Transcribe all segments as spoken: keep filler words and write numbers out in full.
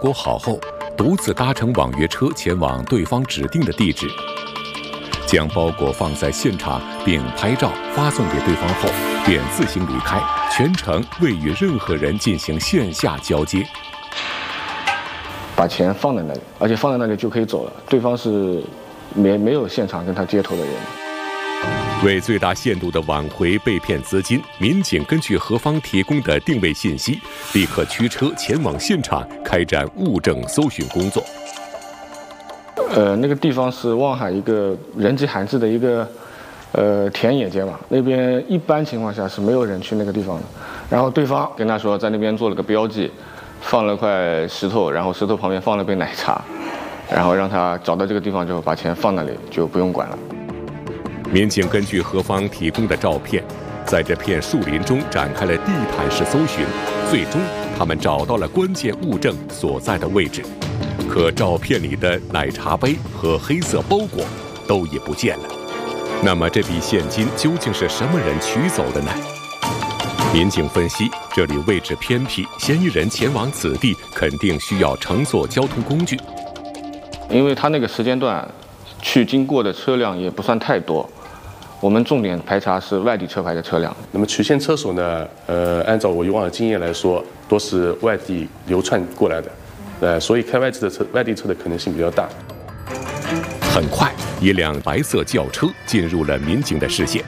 裹好后，独自搭乘网约车前往对方指定的地址，将包裹放在现场并拍照发送给对方后，便自行离开，全程未与任何人进行线下交接。 把钱放在那里，而且放在那里就可以走了，对方是没没有现场跟他接头的人。 为最大限度地挽回被骗资金，民警根据何方提供的定位信息，立刻驱车前往现场开展物证搜寻工作。 呃，那个地方是望海一个人迹罕至的一个呃田野街嘛，那边一般情况下是没有人去那个地方的。然后对方跟他说，在那边做了个标记，放了块石头，然后石头旁边放了杯奶茶，然后让他找到这个地方之后，把钱放那里，就不用管了。 民警根据何方提供的照片，在这片树林中展开了地毯式搜寻，最终他们找到了关键物证所在的位置。可照片里的奶茶杯和黑色包裹都已不见了。那么这笔现金究竟是什么人取走的呢？民警分析，这里位置偏僻，嫌疑人前往此地肯定需要乘坐交通工具。 因为他那个时间段去经过的车辆也不算太多，我们重点排查是外地车牌的车辆。 那么取现车手呢？呃，按照我以往的经验来说，都是外地流窜过来的，呃，所以开外地的车、外地车的可能性比较大。 很快，一辆白色轿车进入了民警的视线。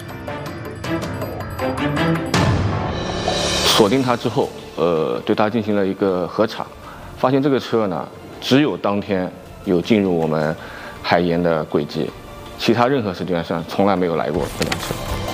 锁定他之后，呃，对他进行了一个核查，发现这个车呢，只有当天有进入我们海盐的轨迹，其他任何时间上从来没有来过这辆车，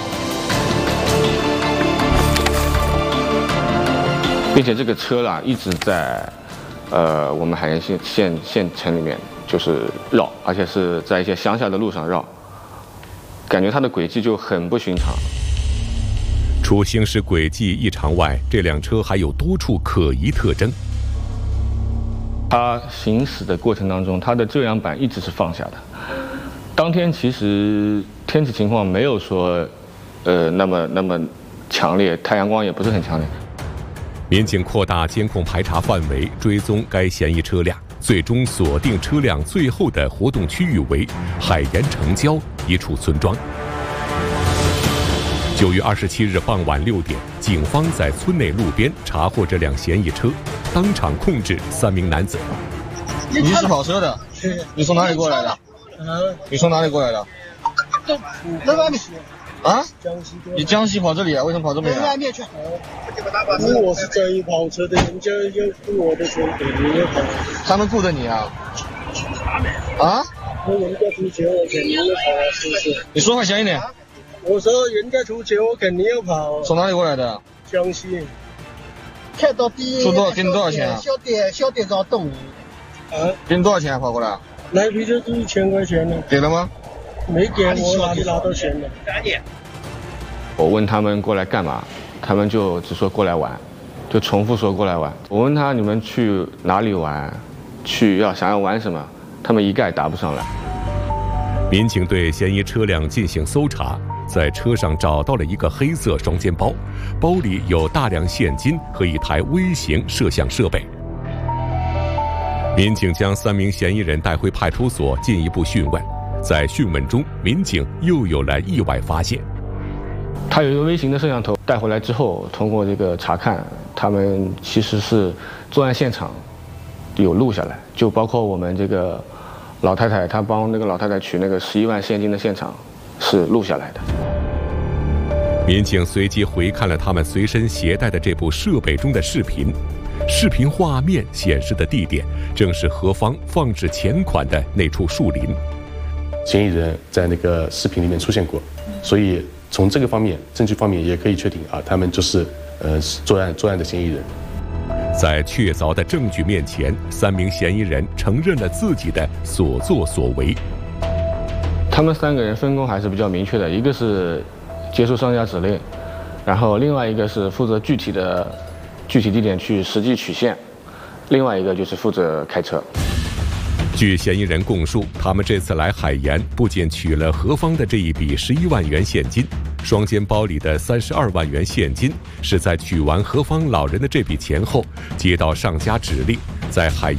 并且这个车啦一直在呃我们海盐县县县城里面就是绕，而且是在一些乡下的路上绕，感觉它的轨迹就很不寻常。 除行驶轨迹异常外，这辆车还有多处可疑特征。 它行驶的过程当中，它的遮阳板一直是放下的。当天其实天气情况没有说，呃，那么那么强烈，太阳光也不是很强烈。 民警扩大监控排查范围，追踪该嫌疑车辆，最终锁定车辆最后的活动区域为海盐城郊一处村庄。九月二十七日傍晚六点，警方在村内路边查获这辆嫌疑车，当场控制三名男子。 你是跑车的？你从哪里过来的？你从哪里过来的？ 那外面去。 啊？江西。你江西跑这里啊？为什么跑这么远？ 外面去。我是专业跑车的，人家要雇我的车，肯定要跑。 他们雇的你啊？啊？ 我人家出钱，我肯定要跑，是不是？ 你说话响一点。 我说人家出钱，我肯定要跑。 从哪里过来的？ 江西。看到第一。 出多少？给你多少钱啊？ 小点小点找动物。啊？ 给你多少钱啊？跑过来？ 来回就是一千块钱呢。 给了吗？ 没给，我哪里拿到钱呢？ 我问他们过来干嘛，他们就只说过来玩，就重复说过来玩。我问他你们去哪里玩，去要想要玩什么，他们一概答不上来。 民警对嫌疑车辆进行搜查，在车上找到了一个黑色双肩包，包里有大量现金和一台微型摄像设备。民警将三名嫌疑人带回派出所进一步讯问，在讯问中，民警又有了意外发现。 他有一个微型的摄像头带回来之后，通过这个查看，他们其实是作案现场有录下来，就包括我们这个老太太，她帮那个老太太取那个十一万现金的现场是录下来的。 民警随即回看了他们随身携带的这部设备中的视频。视频画面显示的地点正是何方放置钱款的那处树林。 嫌疑人在那个视频里面出现过，所以从这个方面证据方面也可以确定啊，他们就是呃作案作案的嫌疑人。 在确凿的证据面前，三名嫌疑人承认了自己的所作所为。 他们三个人分工还是比较明确的，一个是接受商家指令，然后另外一个是负责具体的具体地点去实际取现，另外一个就是负责开车。 据嫌疑人供述，他们这次来海盐不仅取了何方的这一笔十一万元现金，双肩包里的三十二万元现金是在取完何方老人的这笔钱后，接到上家指令，在海